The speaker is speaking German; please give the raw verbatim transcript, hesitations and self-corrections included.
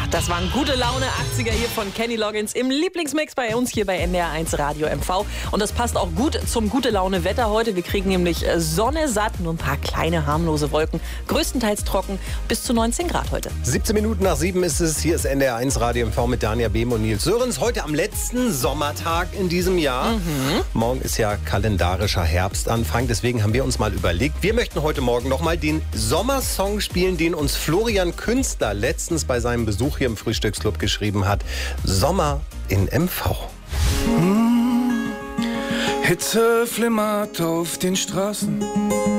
Das waren gute Laune achtziger hier von Kenny Loggins im Lieblingsmix bei uns hier bei N D R eins Radio M V. Und das passt auch gut zum gute Laune Wetter heute. Wir kriegen nämlich Sonne satt, nur ein paar kleine harmlose Wolken, größtenteils trocken, bis zu neunzehn Grad heute. siebzehn Minuten nach sieben ist es. Hier ist N D R eins Radio M V mit Dania Behm und Nils Sörens. Heute am letzten Sommertag in diesem Jahr. Mhm. Morgen ist ja kalendarischer Herbstanfang. Deswegen haben wir uns mal überlegt, wir möchten heute Morgen noch mal den Sommersong spielen, den uns Florian Künstler letztens bei seinem Besuch hier im Frühstücksclub geschrieben hat. Sommer in M V. Hm, Hitze flimmert auf den Straßen.